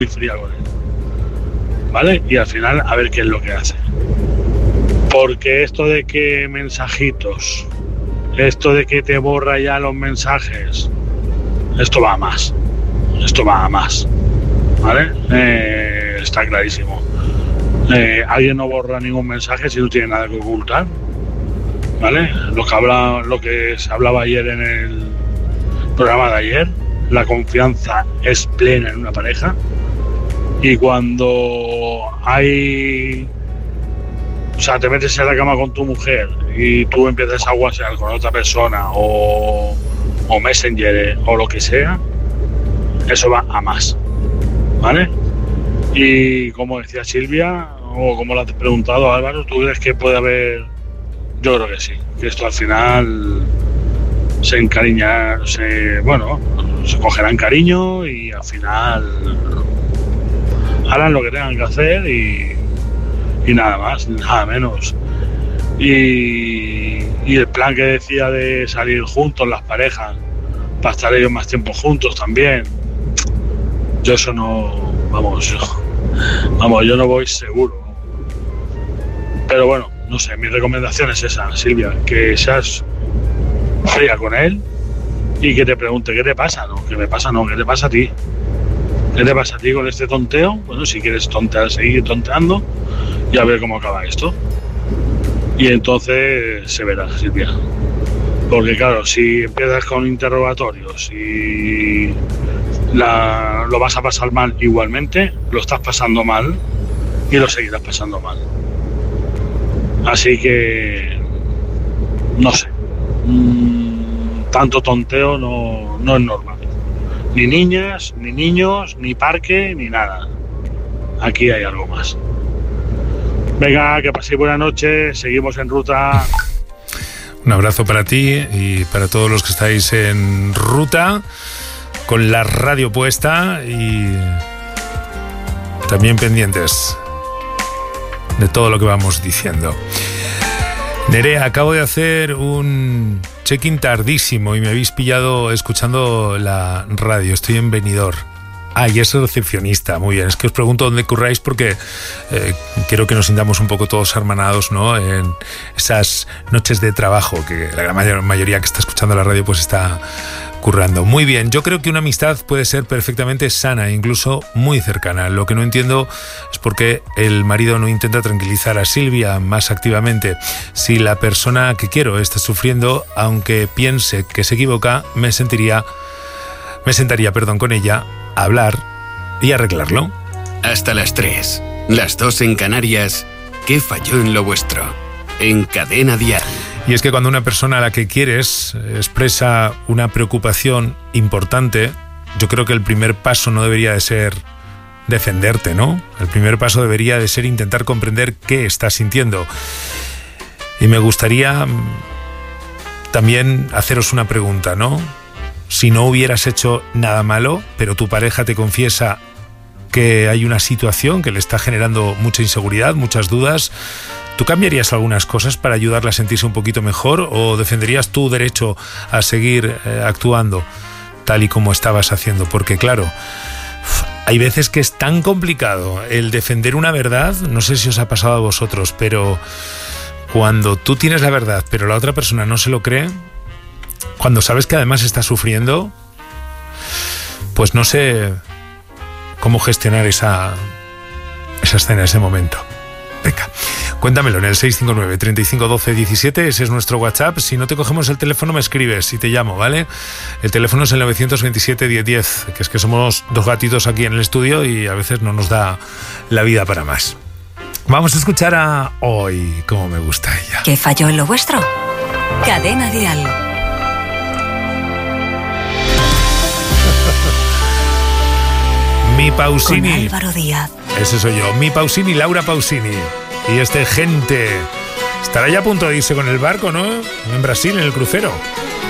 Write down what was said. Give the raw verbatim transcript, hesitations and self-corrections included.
muy fría con él, ¿vale? Y al final a ver qué es lo que hace. Porque esto de que mensajitos, esto de que te borra ya los mensajes, esto va a más, esto va a más, ¿vale? Eh, está clarísimo. Eh, alguien no borra ningún mensaje si no tiene nada que ocultar, ¿vale? Lo que habla, lo que se hablaba ayer en el programa de ayer, la confianza es plena en una pareja, y cuando hay, o sea, te metes en la cama con tu mujer y tú empiezas a WhatsApp con otra persona o, o Messenger o lo que sea, eso va a más, ¿vale? Y como decía Silvia, o como lo has preguntado Álvaro, ¿tú crees que puede haber? Yo creo que sí, que esto al final se encariña, se, bueno, se cogerán cariño y al final harán lo que tengan que hacer y, y nada más, nada menos. Y, y el plan que decía de salir juntos las parejas, para estar ellos más tiempo juntos también, yo eso no, vamos, yo, vamos, yo no voy seguro. Pero bueno, no sé, mi recomendación es esa, Silvia, que seas fría con él y que te pregunte qué te pasa, no, qué me pasa, no, qué te pasa a ti, qué te pasa a ti con este tonteo. Bueno, si quieres tontear, seguir tonteando y a ver cómo acaba esto. Y entonces se verá, Silvia. Porque claro, si empiezas con interrogatorios y la, lo vas a pasar mal igualmente, lo estás pasando mal y lo seguirás pasando mal. Así que no sé, mmm, tanto tonteo no, no es normal. Ni niñas, ni niños, ni parque, ni nada. Aquí hay algo más. Venga, que paséis buena noche, seguimos en ruta. Un abrazo para ti y para todos los que estáis en ruta, con la radio puesta y también pendientes de todo lo que vamos diciendo. Nerea, acabo de hacer un check-in tardísimo y me habéis pillado escuchando la radio. Estoy en Benidorm. Ah, y es recepcionista, muy bien. Es que os pregunto dónde curráis porque eh, quiero que nos sintamos un poco todos hermanados, ¿no? En esas noches de trabajo que la gran mayor, mayoría que está escuchando la radio pues está currando. Muy bien, yo creo que una amistad puede ser perfectamente sana, incluso muy cercana. Lo que no entiendo es por qué el marido no intenta tranquilizar a Silvia más activamente. Si la persona que quiero está sufriendo, aunque piense que se equivoca, me sentiría, me sentaría, perdón, con ella a hablar y arreglarlo. Hasta las tres, las dos en Canarias. ¿Qué falló en lo vuestro? En Cadena Dial. Y es que cuando una persona a la que quieres expresa una preocupación importante, yo creo que el primer paso no debería de ser defenderte, ¿no? El primer paso debería de ser intentar comprender qué estás sintiendo. Y me gustaría también haceros una pregunta, ¿no? Si no hubieras hecho nada malo, pero tu pareja te confiesa que hay una situación que le está generando mucha inseguridad, muchas dudas, ¿tú cambiarías algunas cosas para ayudarla a sentirse un poquito mejor o defenderías tu derecho a seguir eh, actuando tal y como estabas haciendo? Porque claro, hay veces que es tan complicado el defender una verdad, no sé si os ha pasado a vosotros, pero cuando tú tienes la verdad pero la otra persona no se lo cree, cuando sabes que además está sufriendo, pues no sé cómo gestionar esa, esa escena, ese momento. Venga, cuéntamelo en el seis cinco nueve, treinta y cinco, doce, diecisiete, ese es nuestro WhatsApp. Si no te cogemos el teléfono me escribes y te llamo, ¿vale? El teléfono es el novecientos veintisiete, diez diez, que es que somos dos gatitos aquí en el estudio y a veces no nos da la vida para más. Vamos a escuchar a Hoy, como me gusta ella. ¿Qué falló en lo vuestro? Cadena Dial. Mi Pausini. Con Álvaro Díaz. Ese soy yo, Mi Pausini, Laura Pausini. Y este Gente estará ya a punto de irse con el barco, ¿no? En Brasil, en el crucero.